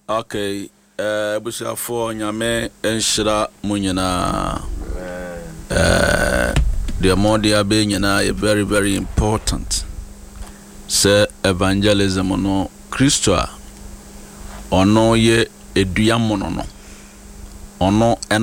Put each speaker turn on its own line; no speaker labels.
Okay, bushafo nyame enshira munyina. The more they are being very, very important. Say evangelism no Christo ono ye eduamono no. Ono